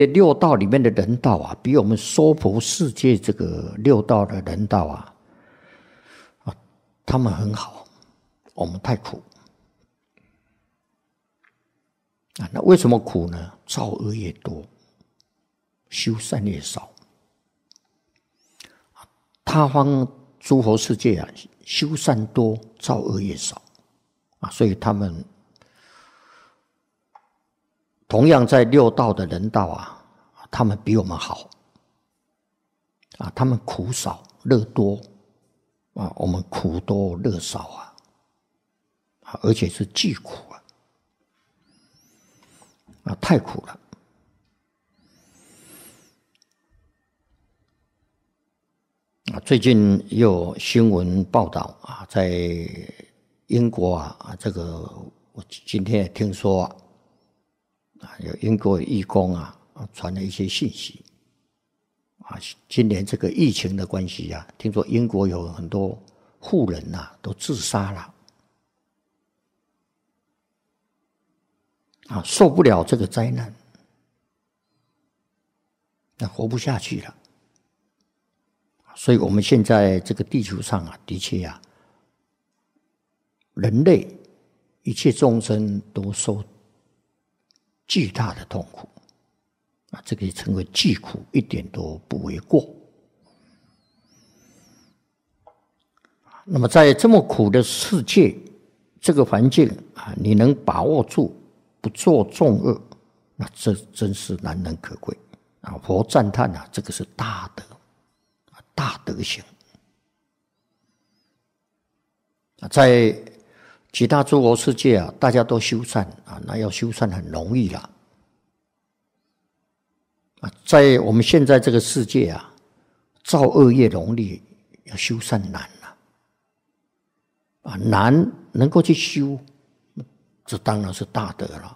六道里面的人道啊，比我们娑婆世界这个六道的人道啊，他们很好，我们太苦啊。那为什么苦呢？造恶越多，修善越少。他方诸佛世界啊，修善多，造恶越少啊，所以他们同样在六道的人道啊，他们比我们好啊，他们苦少乐多啊，我们苦多乐少啊，而且是巨苦啊，太苦了。最近也有新闻报道啊，在英国啊，这个我今天也听说啊，有英国义工啊传了一些信息啊，今年这个疫情的关系啊，听说英国有很多妇人啊都自杀了啊，受不了这个灾难，那活不下去了。所以我们现在这个地球上啊，的确啊，人类一切众生都受巨大的痛苦啊，这个称为巨苦，一点都不为过。那么在这么苦的世界，这个环境啊，你能把握住，不做众恶，那这真是难能可贵啊！佛赞叹啊，这个是大德。大德行，在其他诸佛世界啊，大家都修善啊，那要修善很容易啦。啊，在我们现在这个世界啊，造恶业容易，要修善难了。啊，难能够去修，这当然是大德了。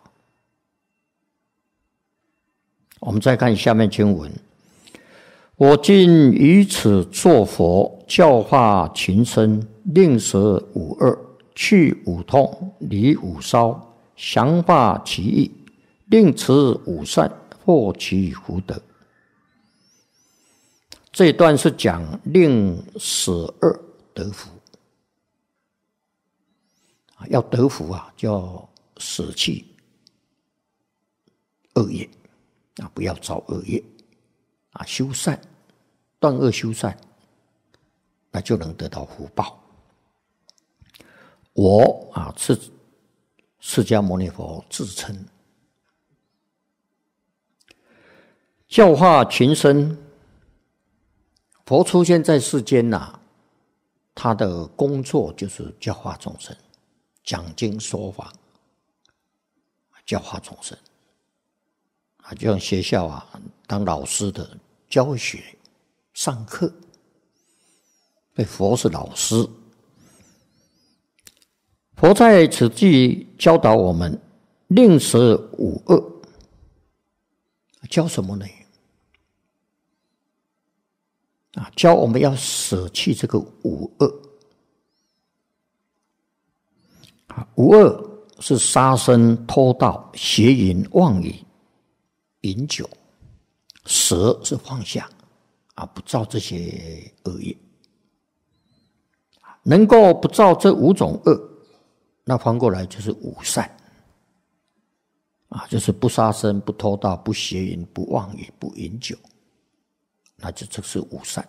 我们再看下面经文。我今于此作佛，教化群生，令舍五恶，去五痛，离五骚，详化其意，令持五善，获其福德。这一段是讲令舍恶得福，要得福啊，就要舍弃恶业啊，不要造恶业。啊，修善，断恶修善，那就能得到福报。我啊，是释迦牟尼佛自称，教化群生。佛出现在世间呐，他的工作就是教化众生，讲经说法，教化众生。啊，就像学校啊，当老师的教学、上课，所以佛是老师。佛在此地教导我们，令舍五恶。教什么呢？啊，教我们要舍弃这个五恶。五恶是杀生、偷盗、邪淫、妄语、饮酒。舍是放下啊，不造这些恶业，能够不造这五种恶，那翻过来就是五善啊，就是不杀生、不偷盗、不邪淫、不妄语、不饮酒，那就这是五善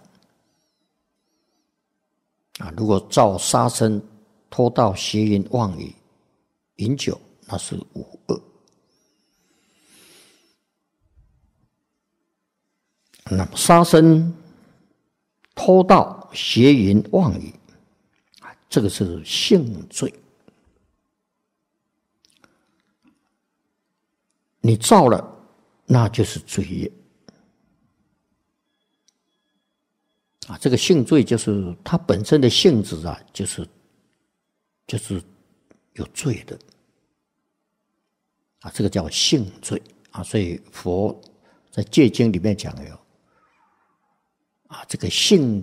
啊。如果造杀生、偷盗、邪淫、妄语、饮酒，那是五恶。那么杀生、偷盗、邪淫、妄语，这个是性罪。你造了，那就是罪业。啊，这个性罪就是它本身的性质啊，就是有罪的。啊，这个叫性罪啊，所以佛在戒经里面讲有。啊，这个性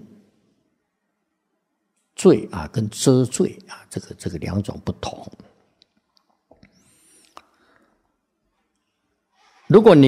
罪啊，跟遮罪啊，这个两种不同。如果你